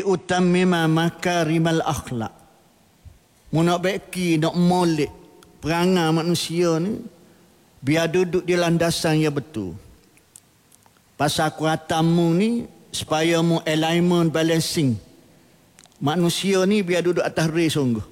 utammima makarimal akhlak. Mu nak baiki, nak molek perangai manusia ni, biar duduk di landasan yang betul. Pasal aku hatamu ni, supaya mu alignment balancing. Manusia ni biar duduk atas race sungguh.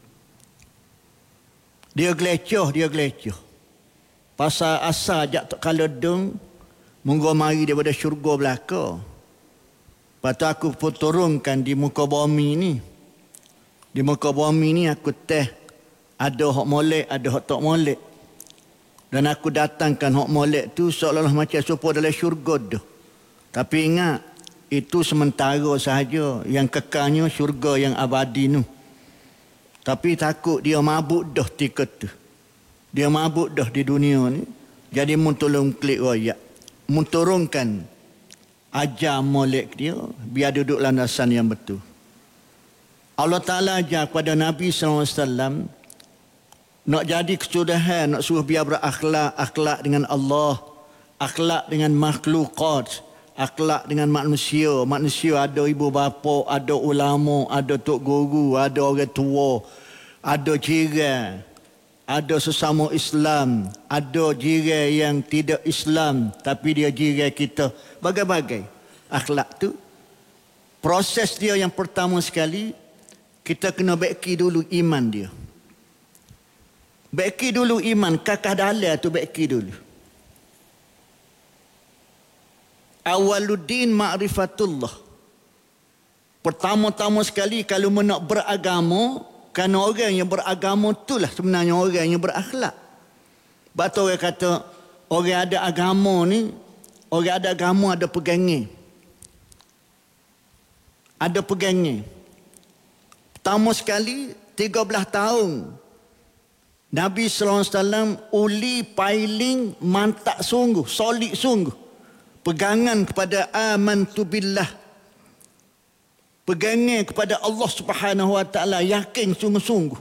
Dia gelecoh. Pasal asal jak tak kala deng, munggu mari daripada syurga belaka. Lepas tu aku pun turunkan di muka bumi ni. Di muka bumi ni aku ada hak molek, ada hak tak molek. Dan aku datangkan hak molek tu seolah-olah macam supaya dalam syurga tu. Tapi ingat, itu sementara sahaja. Yang kekalnya syurga yang abadi tu. Tapi takut dia mabuk dah tiket tu. Dia mabuk dah di dunia ni. Jadi mun tolong klik royak. Mun turunkan ajar molek dia, biar duduk landasan yang betul. Allah Ta'ala ajar kepada Nabi SAW, nak jadi kesudahan, nak suruh biar berakhlak, akhlak dengan Allah, akhlak dengan makhlukat, akhlak dengan manusia. Manusia ada ibu bapa, ada ulama, ada tok guru, ada orang tua, ada jiran, ada sesama Islam, ada jiran yang tidak Islam tapi dia jiran kita. Bagai-bagai akhlak tu. Proses dia yang pertama sekali, kita kena baiki dulu iman dia. Baiki dulu iman, kakah dalam tu baiki dulu. Awaluddin ma'rifatullah. Pertama-tama sekali kalau nak beragama, kerana orang yang beragama itulah sebenarnya orang yang berakhlak. Sebab tu orang kata, orang ada agama ni, orang ada agama ada pegangnya. Ada pegangnya. Pertama sekali, 13 tahun. Nabi SAW uli pailing mantap sungguh, solid sungguh. Pegangan kepada amantu billah. Pegangan kepada Allah Subhanahu Wa Taala, yakin sungguh-sungguh.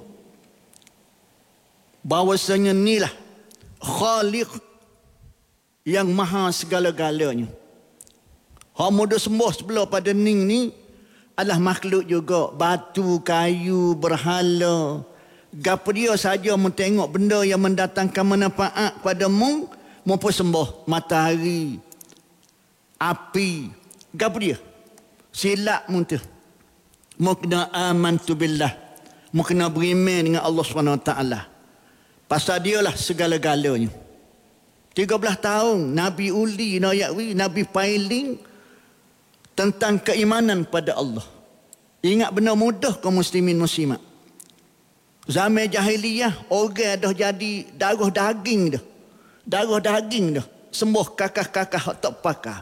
Bahawasanya inilah Khaliq yang maha segala-galanya. Hak muda sembah sebelah pada ning ni adalah makhluk juga. Batu, kayu, berhala. Gapa dia saja mu tengok benda yang mendatangkan manfaat pada mu pun sembah. Matahari, api, gapa dia? Silap mu tu. Mu kena amantu billah. Mu kena beriman dengan Allah SWT. Pasal dialah segala-galanya. 13 tahun Nabi uli, Nabi pailing tentang keimanan pada Allah. Ingat benda mudah kaum muslimin muslimat. Zaman jahiliyah orang dah jadi darah daging dah. Darah daging dah. Sembah kakak-kakak hak tak pakar.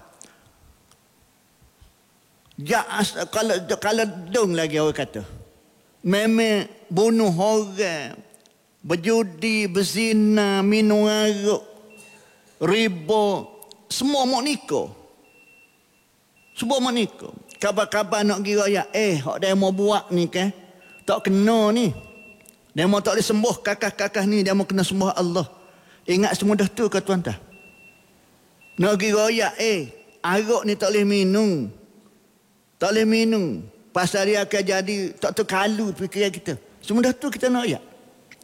Kalau dong lagi orang kata. Memang bunuh orang, berjudi, berzina, minum arak, riba, semua mau nikah. Semua mau nikah. Kabar-kabar nak kira ya, hak dia mau buat ni kan, tak kena ni. Dia mau tak boleh sembuh kakak-kakak ni, dia mau kena sembah Allah. Ingat semudah tu ke tuan-tuan? Nak kira ya, arak ni tak boleh minum. Tak boleh minum. Pasal dia akan jadi tak terkalu fikiran kita. Semudah tu kita nak royak.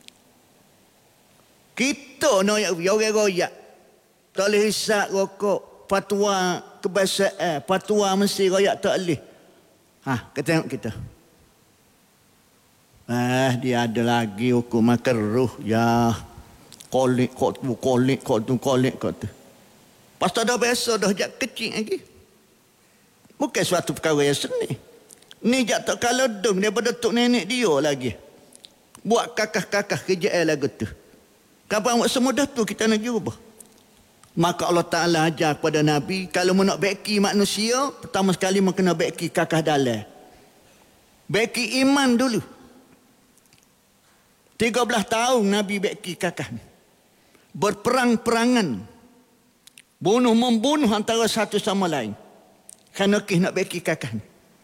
Kita nak royak, orang royak. Tak boleh hisap rokok. Fatwa kebangsaan, fatwa mesti royak tak boleh. Kita tengok kita. Dia ada lagi hukum makruh. Ya, kolek tu. Pasal dah biasa dah jak kecil lagi. Bukan suatu perkara yang seni. Ni jak tak kalah dong daripada tok nenek dia lagi. Buat kakak-kakak kerja lagu tu. Kapan buat semudah tu kita nak jumpa. Maka Allah Ta'ala ajar kepada Nabi, kalau nak baiki manusia, pertama sekali kena baiki kakak dalam. Baiki iman dulu. 13 tahun Nabi baiki kakak ni. Berperang-perangan. Membunuh antara satu sama lain. Kerana nak baiki kakak ni.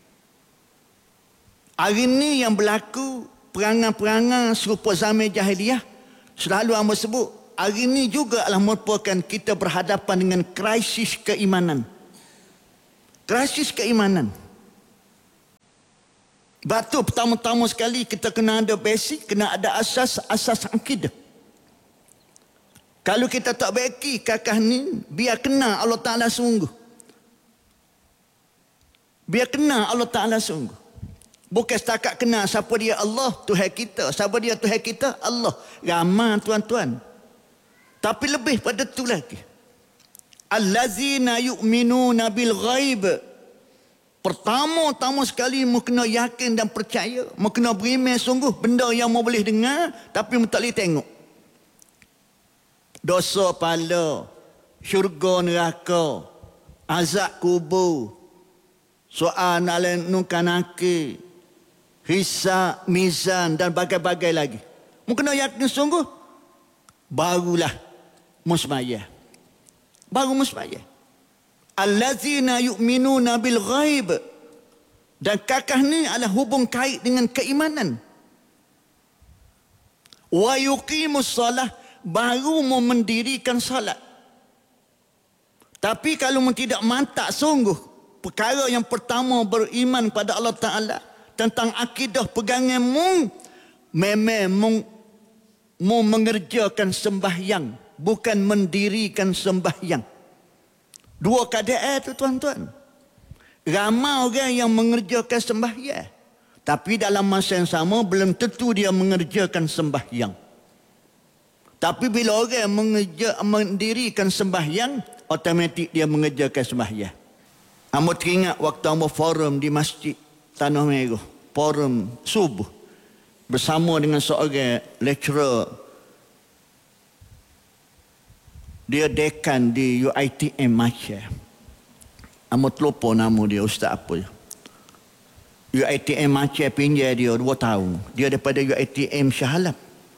Hari ni yang berlaku perangan-perangan serupa zaman jahiliyah, selalu hamba sebut, hari ini juga adalah merupakan kita berhadapan dengan krisis keimanan. Krisis keimanan. Batu pertama-tama sekali kita kena ada basic, kena ada asas akidah. Kalau kita tak baiki kakak ni, biar kena Allah Ta'ala sungguh. Biar kena Allah Ta'ala sungguh. Bukan setakat kena siapa dia Allah, Tuhan kita. Siapa dia Tuhan kita? Allah. Ramai tuan-tuan. Tapi lebih pada tu lagi. Allazina yu'minuna bil ghaib. Pertama-tama sekali mu kena yakin dan percaya. Mu kena beriman sungguh benda yang mu boleh dengar tapi mu tak boleh tengok. Dosa pahala, syurga neraka, azab kubur, soal nukar nakir, hisab, mizan dan bagai-bagai lagi. Mu kena yakin sungguh, barulah mu sembahyang. Baru mu sembahyang. Allazina yu'minuna bil ghaib. Dan kakah ni adalah hubung kait dengan keimanan. Wa yuqimus salah, baru mau mendirikan salat. Tapi kalau mu tidak mantap sungguh, perkara yang pertama beriman pada Allah Ta'ala, tentang akidah pegangan mu, memang mu mengerjakan sembahyang, bukan mendirikan sembahyang. Dua keadaan tu tuan-tuan. Ramai orang yang mengerjakan sembahyang, tapi dalam masa yang sama belum tentu dia mengerjakan sembahyang. Tapi bila orang mendirikan sembahyang, automatik dia mengerjakan sembahyang. Amo teringat waktu amo forum di Masjid Tanah Merah, forum subuh, bersama dengan seorang lecturer. Dia dekan di UiTM Aceh. Amo terlupa nama dia, ustaz apa je. UiTM Aceh pinjai dia 2 tahun. Dia daripada UiTM Shah Alam.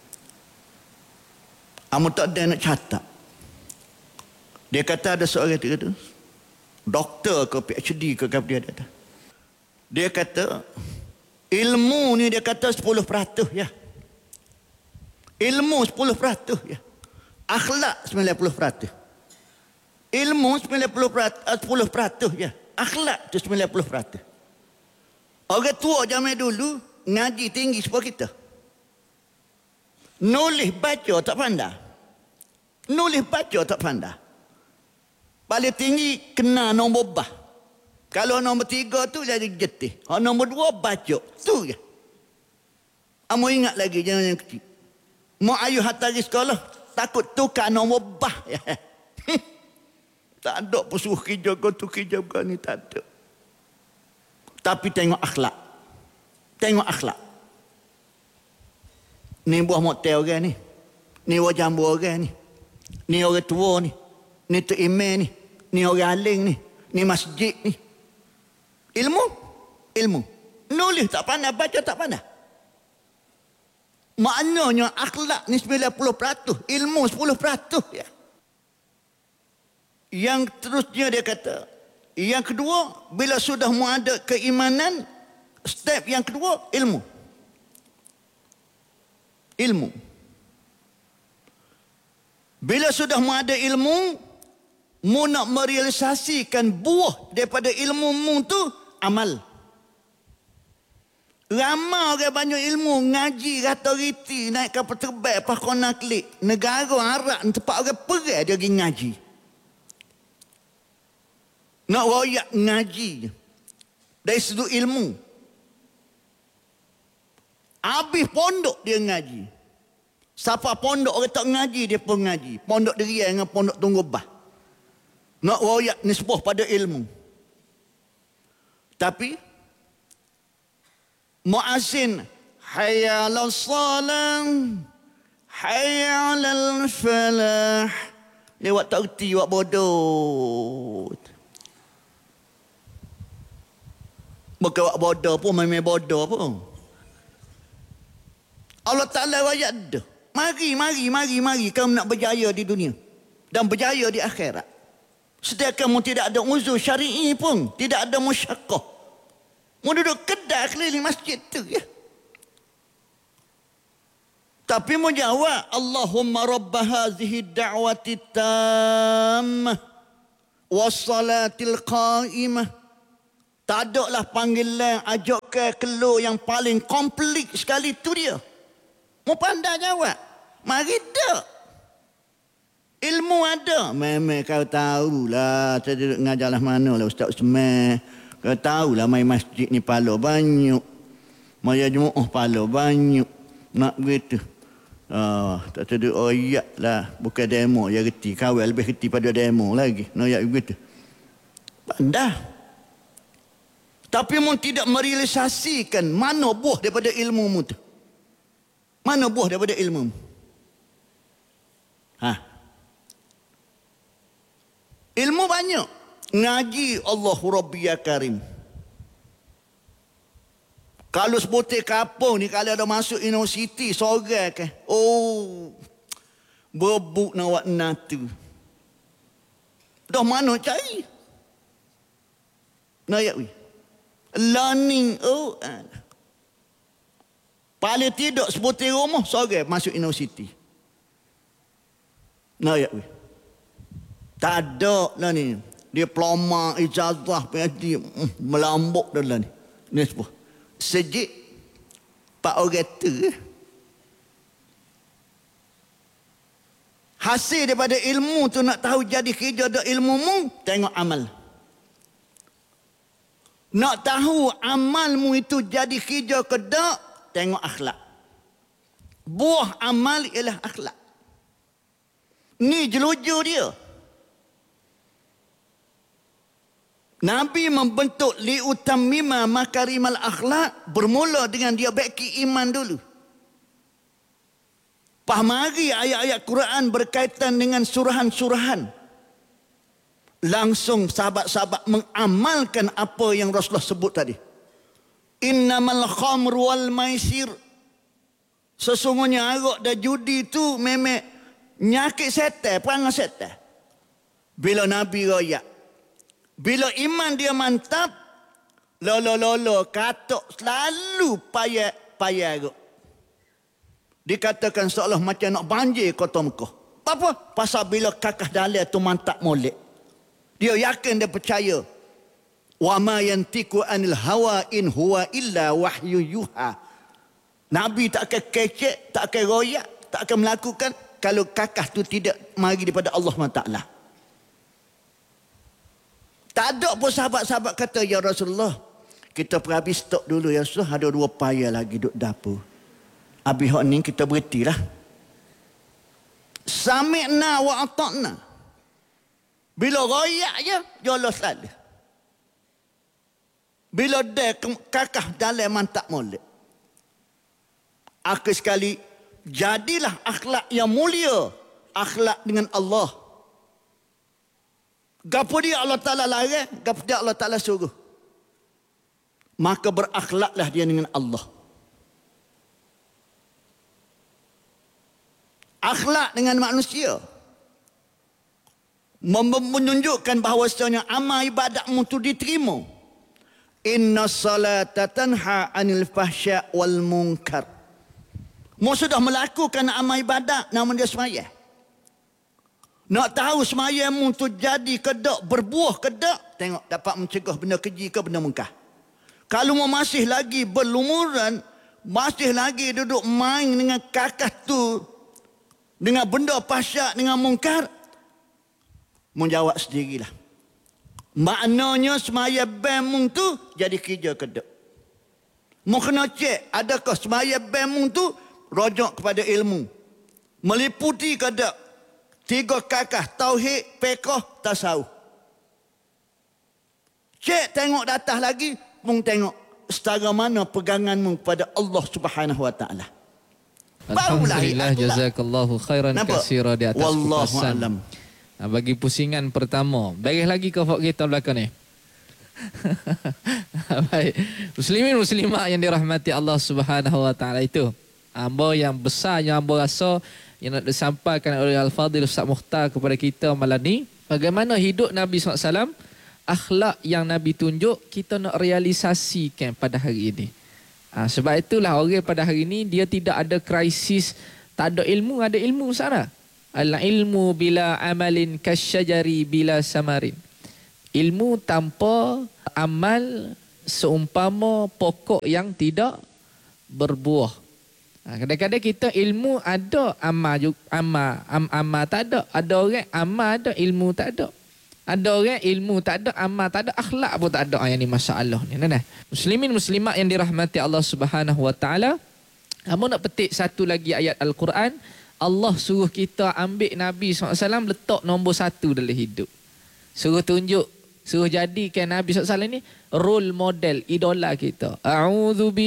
Amo tak ada nak catat. Dia kata ada seorang tu, doktor ke PhD ke apa dia kata. Dia kata ilmu ni dia kata 10% ya. Ilmu 10% ya. Akhlak 90%. Ilmu 10% ya. Akhlak tu 90%. Orang tua zaman dulu ngaji tinggi sebab kita. Nulis baca tak pandai. Nulis baca tak pandai. Paling tinggi kena nombor bah. Kalau nombor 3 tu jadi getih. Nombor 2 baca. Tu je. Kamu ingat lagi jangan yang kecil. Mau ayuh hatari sekolah. Takut tukar nombor bah. Tak ada pun suruh kerja kau tu kerja kau ni. Tak ada. Tapi tengok akhlak. Tengok akhlak. Ni buah motel orang ni. Ni buah jambu orang ni. Ni orang tua ni. Ni tu imam ni. Ni orang aling ni. Ni masjid ni. Ilmu. Ilmu. Nulis tak pandai. Baca tak pandai. Maknanya akhlak ni 90%, ilmu 10% ya. Yang terusnya dia kata, yang kedua, bila sudah ada keimanan, step yang kedua, ilmu. Ilmu. Bila sudah ada ilmu, mu nak merealisasikan buah daripada ilmu mu tu, amal. Ramai orang banyak ilmu, ngaji, rata-riti, naik kapal terbang, pakona klik. Negara Arab, tempat orang pergi dia pergi ngaji. Nak royak ngaji. Dari sudut ilmu. Habis pondok dia ngaji. Siapa pondok orang tak ngaji, dia pun ngaji. Pondok Derian dengan pondok Tunggul Bah. Nak royak nisbah pada ilmu. Tapi muazzin hayya 'alas salam hayya 'alal falah, lewat tak erti buat bodoh. Bukan buat bodoh pun, memang bodoh pun. Allah Ta'ala ayat dah. Mari kamu nak berjaya di dunia dan berjaya di akhirat. Sedangkan kamu tidak ada uzur syar'i pun, tidak ada musyaqqah. Mu duduk kedai keliling masjid tu ya. Tapi mu jawab, Allahumma rabba hazihi da'wati tammah wassalatil qa'imah Tak ada lah panggilan ajak ke keluar yang paling komplit sekali tu dia. Mau pandai jawab. Mari tak. Ilmu ada. Memang kau tahulah. Saya duduk ngajarlah mana lah Ustaz Usman. Kau tahulah main masjid ni pala banyak. Maya Jumaat pala banyak. Nak begitu. Tak sedut ayat lah. Bukan demo yang reti. Kawal lebih reti pada demo lagi. Nak ayat begitu. Pandai. Tapi mu tidak merealisasikan mana buah daripada ilmu mu tu. Mana buah daripada ilmu mu? Ilmu banyak. Ngaji Allahu Rabbi ya Karim. Kalau sebutir kapung ni, kalau ada masuk universiti, sorang ke? Oh, berbuk nak buat natu. Dah mana cari? Nayak weh. Learning. Paling tidak sebutir rumah, sorang masuk universiti. Nayak weh. Tak ada lah ni. Diploma, ijazah, PhD, melambuk dah lah ni. Ni sebuah. Sejik pak orang tu. Hasil daripada ilmu tu nak tahu jadi kerja ada ilmu mu, tengok amal. Nak tahu amalmu itu jadi kerja ke tak, tengok akhlak. Buah amal ialah akhlak. Ni jelujur dia. Nabi membentuk liutammima makarimal akhlak bermula dengan dia baiki iman dulu. Pahmari ayat-ayat Quran berkaitan dengan surahan-surahan. Langsung sahabat-sahabat mengamalkan apa yang Rasulullah sebut tadi. Innamal khamru wal maisir. Sesungguhnya arak dan judi itu memang nyakit setan, perangai setan. Bila Nabi royak, bila iman dia mantap, lolo katok selalu payah arak. Dikatakan seolah macam nak banjir kota Mekah. Apa? Pasal bila kakah dalil tu mantap molek. Dia yakin, dia percaya. Wa ma yantiku anil hawa in huwa illa wahyu yuha. Nabi tak akan kecek, tak akan royak, tak akan melakukan kalau kakah tu tidak mari daripada Allah SWT. Tak ada pun sahabat-sahabat kata, ya Rasulullah, kita pergi stok dulu ya Rasulullah, ada 2 payah lagi duduk dapur. Habis hak ni kita berhentilah. Sami'na wa ata'na. Bila royak je, jolos selalu. Bila dia kakah dalam mantap molek. Akhir sekali, jadilah akhlak yang mulia. Akhlak dengan Allah. Gapo dia Allah Ta'ala larang, gapo dia Allah Ta'ala suruh. Maka berakhlaklah dia dengan Allah. Akhlak dengan manusia menunjukkan bahawasanya amal ibadatmu itu diterima. Inna salata tanha anil fahsya wal munkar. Mu sudah melakukan amal ibadat, nama dia sembahyang. Nak tahu sembahyangmu tu jadi ke tak, berbuah ke tak, tengok dapat mencegah benda keji ke benda munkar. Kalau mu masih lagi berlumuran, masih lagi duduk main dengan kakak tu, dengan benda fahsyak, dengan munkar, mu jawab sendirilah. Maknanya sembahyang bammu tu jadi kerja ke tak. Mu kena cek, adakah sembahyang bammu tu rojok kepada ilmu, meliputi ke tak 3 kakah, tauhid, fiqh, tasawuf. Cek tengok datang lagi, pun tengok setara mana peganganmu kepada Allah Subhanahu wa taala. Alhamdulillah, jazakallahu khairan katsira di atas wallahu kupasan. alam. Bagi pusingan pertama, beres lagi ke fak kita belakang ni. Baik, muslimin muslimat yang dirahmati Allah Subhanahu wa taala itu, hamba yang besar yang hamba rasa yang nak disampaikan oleh Al-Fadhil Ustaz Mukhtar kepada kita malam ni, bagaimana hidup Nabi SAW, akhlak yang Nabi tunjuk, kita nak realisasikan pada hari ini. Sebab itulah orang pada hari ini dia tidak ada krisis, tak ada ilmu, ada ilmu sana. Al-ilmu bila amalin kasyajari bila samarin. Ilmu tanpa amal seumpama pokok yang tidak berbuah. Kadang-kadang kita ilmu ada, amal tak ada. Ada orang amal ada, ilmu tak ada. Ada orang ilmu tak ada, amal tak ada, akhlak pun tak ada. Yang ni masalah ni. Muslimin muslimat yang dirahmati Allah Subhanahu wa taala. Kamu nak petik satu lagi ayat Al-Quran. Allah suruh kita ambil Nabi SAW letak nombor 1 dalam hidup. Suruh tunjuk, suruh jadikan Nabi SAW ni role model, idola kita. A'udzu